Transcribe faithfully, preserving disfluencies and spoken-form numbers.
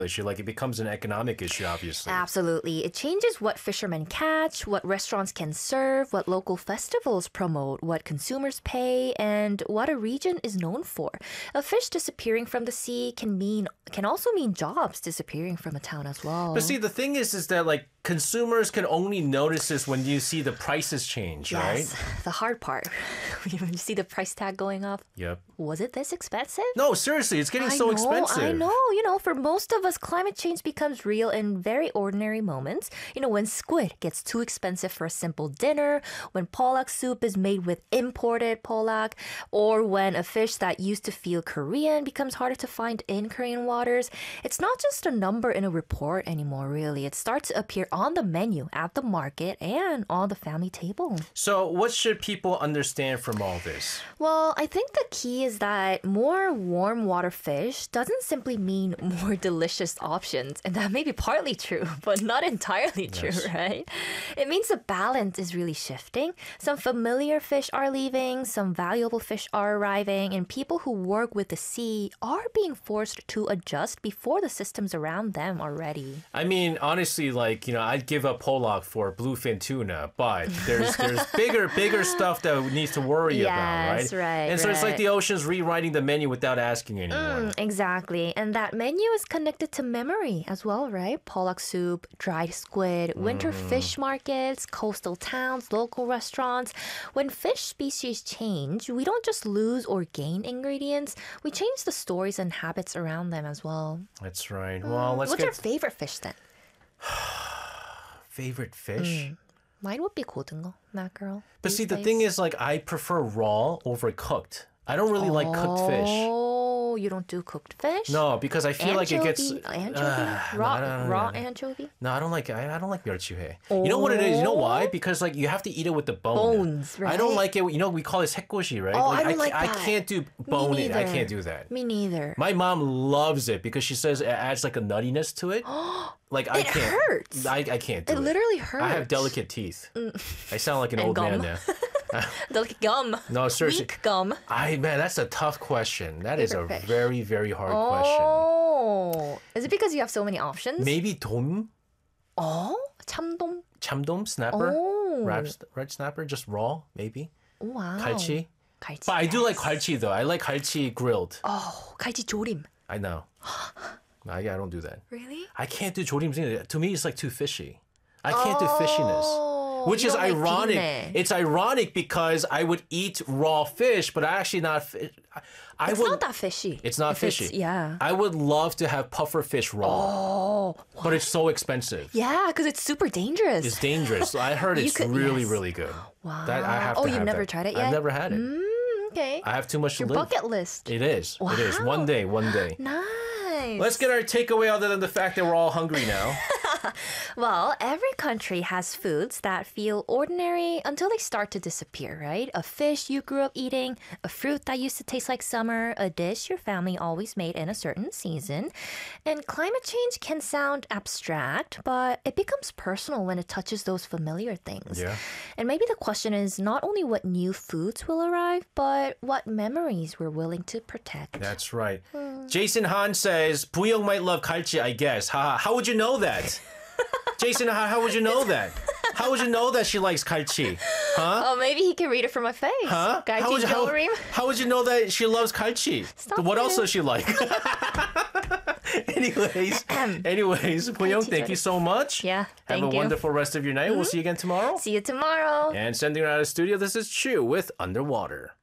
issue. Like it becomes an economic issue, obviously. Absolutely. It changes what fishermen catch, what restaurants can serve, what local festivals promote, what consumers pay, and what a region is known for. A fish disappearing from the sea can mean can also mean jobs disappearing from a town as well. But see, the thing is, is that like consumers can only notice this when you see the prices change, Yes, right? the hard part. When you see the price tag going up. Yep. Was it this expensive? No, seriously, it's getting I so know, expensive. I know. You know, for most of us, climate change becomes real in very ordinary moments. You know, when squid gets too expensive for a simple dinner, when pollock soup is made with imported pollock, or when a fish that used to feel Korean becomes harder to find in Korean waters. It's not just a number in a report anymore, really. It starts to appear on the menu, at the market, and on the family table. So, what should people understand from all this? Well, I think the key is that more warm water fish doesn't simply mean more delicious options. And that may be partly true, but not entirely true, Yes. right? It means the balance is really shifting. Some familiar fish are leaving, some valuable fish are arriving, and people who work with the sea are being forced to adjust before the systems around them are ready. I mean, honestly, like, you know, I'd give up pollock for bluefin tuna, but there's there's bigger, bigger stuff that we need to worry about, right? Yes, right, And so it's like right. the ocean's rewriting the menu without asking anyone. Mm, exactly. And that menu is connected to memory as well, right? Pollock soup, dried squid, winter fish markets, coastal towns, local restaurants. When fish species change, we don't just lose or gain ingredients, we change the stories and habits around them as well. That's right. Well, let's What's get your favorite fish then? favorite fish. Mine would be 고등어, that girl. But see, the thing is, like, I prefer raw over cooked. I don't really like cooked fish. Oh, you don't do cooked fish? No, because I feel like it gets Anchovy? Anchovy? Uh, raw no, no, no, raw no. anchovy? No, I don't like I, I don't like 멸치회. You know what it is? You know why? Because like you have to eat it with the bone. Bones, I don't right? like it. You know, we call it sekgoshi, right? Oh, I don't ca- like I that. can't do bone it. I neither. can't do that. Me neither. My mom loves it because she says it adds like a nuttiness to it. Like I It can't. hurts. I, I can't do It it. literally hurts. I have delicate teeth. I sound like an And old man gum. now. Like gum. No, seriously. Weak gum. I man, that's a tough question. That is a Favorite fish. very very hard question. Oh. Is it because you have so many options? Maybe dom, Oh, 참돔. chamdom, snapper, Oh. red, red snapper, just raw, maybe. Wow. 갈치. 갈치. But I do like yes. 갈치 though. I like 갈치 grilled. Oh, 갈치 조림. I know. I, I don't do that. Really? I can't do 조림. To me, it's like too fishy. I can't do fishiness. Which you is don't like ironic. 비린내. It's ironic because I would eat raw fish, but I actually not. Fi- I, I It's would, not that fishy. It's not If fishy. yeah. I would love to have puffer fish raw, Oh. but it's so expensive. Yeah, because it's super dangerous. It's dangerous. I heard You it's could- really, yes. really good. Wow. That I have Oh, to you've have never that. tried it I've yet? never had it. Mm, okay. I have too much to Your live. bucket list. It is. It is. Wow. One day. One day. Nice. Let's get our takeaway other than the fact that we're all hungry now. Well, every country has foods that feel ordinary until they start to disappear, right? A fish you grew up eating, a fruit that used to taste like summer, a dish your family always made in a certain season. And climate change can sound abstract, but it becomes personal when it touches those familiar things. Yeah. And maybe the question is not only what new foods will arrive, but what memories we're willing to protect. That's right. Jason Han says, Buyong might love 갈치, I guess. Ha, how would you know that? Jason, how, how would you know that? How would you know that she likes 갈치? Huh? Oh, maybe he can read it from my face. Huh? 갈치 How would, you, how, 조림. how would you know that she loves 갈치? Stop What else it. does she like? anyways, anyways, Buyong, thank you so much. Yeah, Have thank a you. wonderful rest of your night. We'll see you again tomorrow. See you tomorrow. And sending her out of the studio, this is Chu with Underwater.